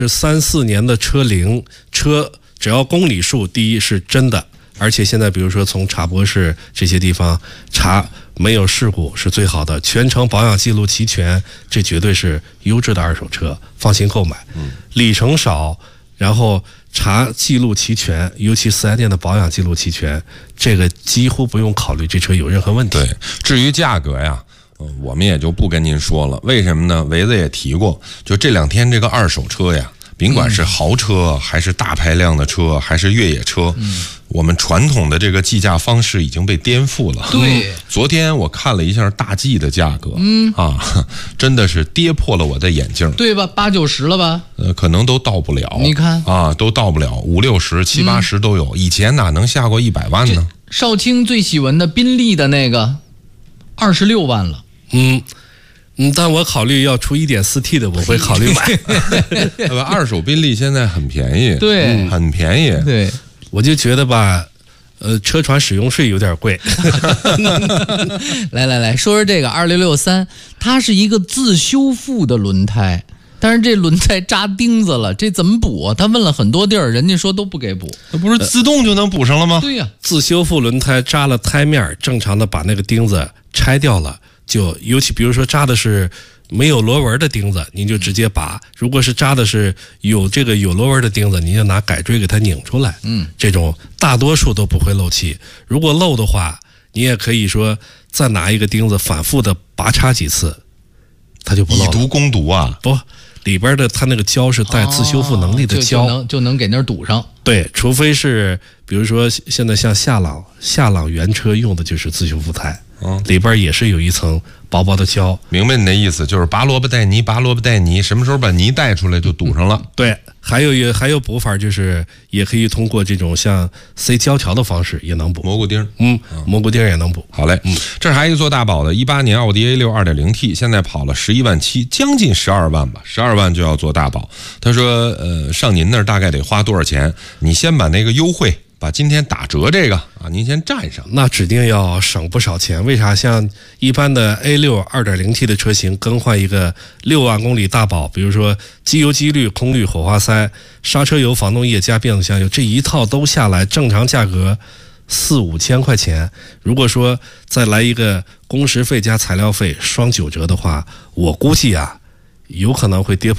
是3、4年的车龄，车只要公里数第一是真的，而且现在比如说从查博士这些地方查没有事故是最好的，全程保养记录齐全，这绝对是优质的二手车，放心购买。里程少，然后查记录齐全，尤其4S店的保养记录齐全，这个几乎不用考虑这车有任何问题。 对，至于价格呀，我们也就不跟您说了。为什么呢？维子也提过，就这2天这个二手车呀，甭管是豪车还是大排量的车还是越野车，我们传统的这个计价方式已经被颠覆了。 对， 昨天我看了一下大 G 的价格，真的是跌破了我的眼镜， 对吧？8、9十了吧？ 可能都到不了。 你看啊，都到不了5、60、7、80都有。以前哪能下过100万呢？ 少卿最喜欢的宾利的那个26万了。 但我考虑要出 1.4T 的，我会考虑买。 二手宾利现在很便宜， 对， 很便宜。 对， 我就觉得吧，车船使用税有点贵。 来，说说这个2663，它是一个自修复的轮胎，但是这轮胎扎钉子了，这怎么补啊？他问了很多地儿，人家说都不给补。 那不是自动就能补上了吗？ 对呀， 自修复轮胎扎了胎面，正常的把那个钉子拆掉了，就尤其比如说扎的是没有螺纹的钉子，您就直接拔；如果是扎的是有螺纹的钉子，您就拿改锥给它拧出来。这种大多数都不会漏气。如果漏的话，你也可以说再拿一个钉子反复的拔插几次，它就不漏了。 以毒攻毒啊！ 不，里边的它那个胶是带自修复能力的胶， 就能给那儿堵上。 对，除非是比如说现在像夏朗原车用的就是自修复胎，里边也是有一层薄薄的胶。 明白你的意思，就是拔萝卜带泥，什么时候把泥带出来就堵上了。 对，还有补法，就是也可以通过这种像塞胶条的方式也能补。 蘑菇钉， 蘑菇钉也能补。 好嘞，这是还一座大宝的18年奥迪 A6 2.0T， 现在跑了11万7，将近12万吧，12万就要做大宝。他说，上您那儿大概得花多少钱？你先把那个优惠，把今天打折这个啊，您先占上。 那指定要省不少钱。为啥？像一般的 A6 2.0T 的车型更换一个6万公里大保，比如说机油、机滤、空滤、火花塞、刹车油、防冻液加变速箱油，这一套都下来，正常价格4、5千块钱。如果说再来一个工时费加材料费双9折的话，我估计啊，有可能会跌破